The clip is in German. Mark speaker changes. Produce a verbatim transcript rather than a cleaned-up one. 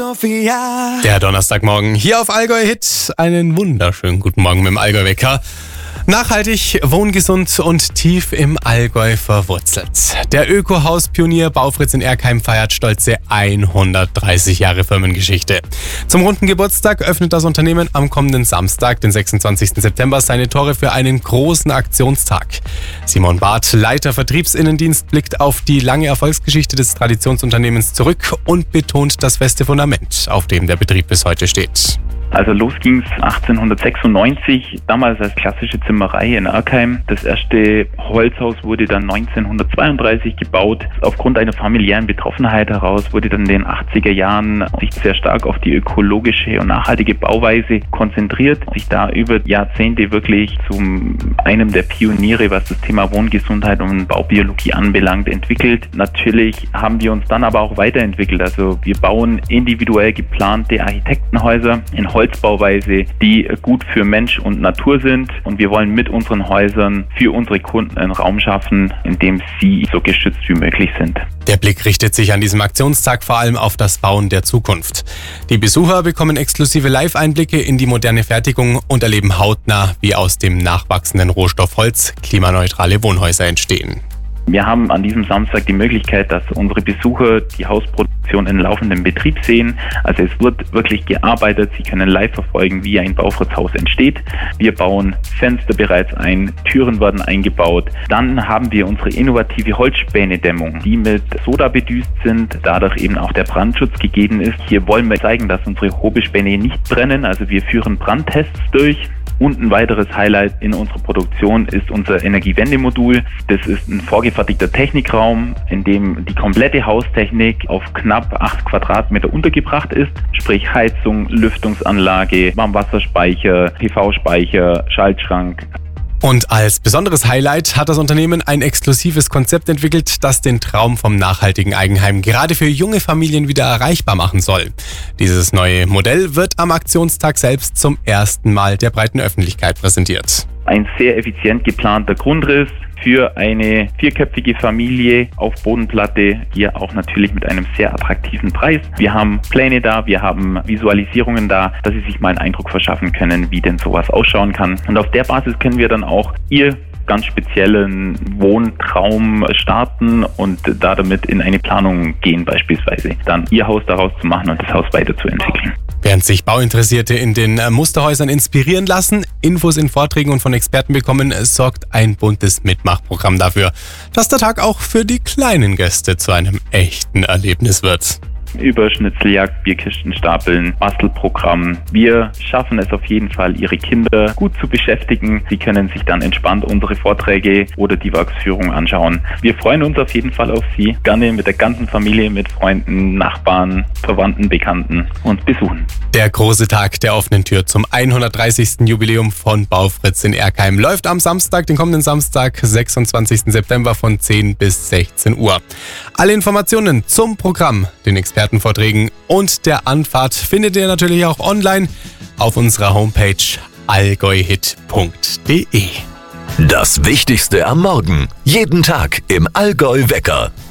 Speaker 1: Philosophia.
Speaker 2: Der Donnerstagmorgen hier auf Allgäu Hit. Einen wunderschönen guten Morgen mit dem Allgäu Wecker. Nachhaltig, wohngesund und tief im Allgäu verwurzelt. Der Öko-Haus-Pionier Baufritz in Erkheim feiert stolze hundertdreißig Jahre Firmengeschichte. Zum runden Geburtstag öffnet das Unternehmen am kommenden Samstag, den sechsundzwanzigsten September, seine Tore für einen großen Aktionstag. Simon Barth, Leiter Vertriebsinnendienst, blickt auf die lange Erfolgsgeschichte des Traditionsunternehmens zurück und betont das feste Fundament, auf dem der Betrieb bis heute steht.
Speaker 3: Also los ging es achtzehnhundertsechsundneunzig, damals als klassische Zimmerei in Erkheim. Das erste Holzhaus wurde dann neunzehnhundertzweiunddreißig gebaut. Aufgrund einer familiären Betroffenheit heraus wurde dann in den achtziger Jahren sich sehr stark auf die ökologische und nachhaltige Bauweise konzentriert, sich da über Jahrzehnte wirklich zu einem der Pioniere, was das Thema Wohngesundheit und Baubiologie anbelangt, entwickelt. Natürlich haben wir uns dann aber auch weiterentwickelt. Also wir bauen individuell geplante Architektenhäuser in Holzbauweise, die gut für Mensch und Natur sind, und wir wollen mit unseren Häusern für unsere Kunden einen Raum schaffen, in dem sie so geschützt wie möglich sind.
Speaker 2: Der Blick richtet sich an diesem Aktionstag vor allem auf das Bauen der Zukunft. Die Besucher bekommen exklusive Live-Einblicke in die moderne Fertigung und erleben hautnah, wie aus dem nachwachsenden Rohstoff Holz klimaneutrale Wohnhäuser entstehen.
Speaker 3: Wir haben an diesem Samstag die Möglichkeit, dass unsere Besucher die Hausproduktion in laufendem Betrieb sehen. Also es wird wirklich gearbeitet. Sie können live verfolgen, wie ein Baufritz-Haus entsteht. Wir bauen Fenster bereits ein, Türen werden eingebaut. Dann haben wir unsere innovative Holzspänedämmung, die mit Soda bedüst sind, dadurch eben auch der Brandschutz gegeben ist. Hier wollen wir zeigen, dass unsere Hobelspäne nicht brennen. Also wir führen Brandtests durch. Und ein weiteres Highlight in unserer Produktion ist unser Energiewendemodul. Das ist ein vorgefertigter Technikraum, in dem die komplette Haustechnik auf knapp acht Quadratmeter untergebracht ist. Sprich Heizung, Lüftungsanlage, Warmwasserspeicher, P V-Speicher, Schaltschrank.
Speaker 2: Und als besonderes Highlight hat das Unternehmen ein exklusives Konzept entwickelt, das den Traum vom nachhaltigen Eigenheim gerade für junge Familien wieder erreichbar machen soll. Dieses neue Modell wird am Aktionstag selbst zum ersten Mal der breiten Öffentlichkeit präsentiert.
Speaker 3: Ein sehr effizient geplanter Grundriss für eine vierköpfige Familie auf Bodenplatte, hier auch natürlich mit einem sehr attraktiven Preis. Wir haben Pläne da, wir haben Visualisierungen da, dass Sie sich mal einen Eindruck verschaffen können, wie denn sowas ausschauen kann. Und auf der Basis können wir dann auch Ihr ganz speziellen Wohntraum starten und da damit in eine Planung gehen, beispielsweise dann Ihr Haus daraus zu machen und das Haus weiterzuentwickeln.
Speaker 2: Während sich Bauinteressierte in den Musterhäusern inspirieren lassen, Infos in Vorträgen und von Experten bekommen, sorgt ein buntes Mitmachprogramm dafür, dass der Tag auch für die kleinen Gäste zu einem echten Erlebnis wird.
Speaker 3: Über Schnitzeljagd, Bierkisten stapeln, Bastelprogramm. Wir schaffen es auf jeden Fall, Ihre Kinder gut zu beschäftigen. Sie können sich dann entspannt unsere Vorträge oder die Werksführung anschauen. Wir freuen uns auf jeden Fall auf Sie. Gerne mit der ganzen Familie, mit Freunden, Nachbarn, Verwandten, Bekannten uns besuchen.
Speaker 2: Der große Tag der offenen Tür zum hundertdreißigsten Jubiläum von Baufritz in Erkheim läuft am Samstag, den kommenden Samstag, sechsundzwanzigsten September von zehn bis sechzehn Uhr. Alle Informationen zum Programm, den Expertenvorträgen und der Anfahrt findet ihr natürlich auch online auf unserer Homepage allgäuhit punkt de.
Speaker 4: Das Wichtigste am Morgen. Jeden Tag im Allgäu Wecker.